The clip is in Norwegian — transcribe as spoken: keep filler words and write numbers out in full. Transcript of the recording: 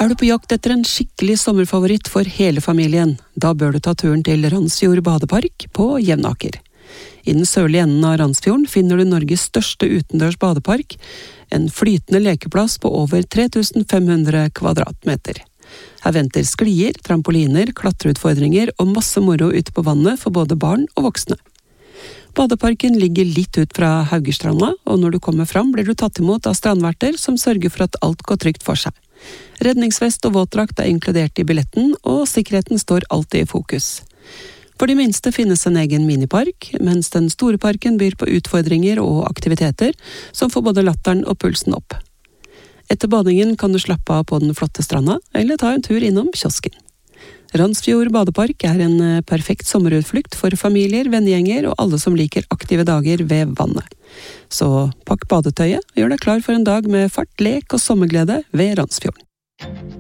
Er du på jakt etter en skikkelig sommerfavoritt for hele familien, da bør du ta turen til Randsfjord badepark på Jevnaker. I den sørlige enden av Randsfjorden finner du Norges største utendørs badepark, en flytende lekeplass på over tre tusen fem hundre kvadratmeter. Her venter sklier, trampoliner, klatreutfordringer og masse moro ute på vannet for både barn og voksne. Badeparken ligger litt ut fra Haugerstranda, og når du kommer fram blir du tatt imot av strandverter som sørger for at alt går trygt for seg. Redningsvest og våtdrakt er inkludert i billetten, og sikkerheten står alltid i fokus. For de minste finnes en egen minipark, mens den store parken byr på utfordringer og aktiviteter som får både latteren og pulsen opp. Etter badingen kan du slappe av på den flotte stranda, eller ta en tur innom kiosken. Randsfjord badepark er en perfekt sommerutflukt for familier, vennegjenger og alle som liker aktive dager ved vannet. Så pakk badetøyet og gjør deg klar for en dag med fart, lek og sommerglede ved Randsfjorden.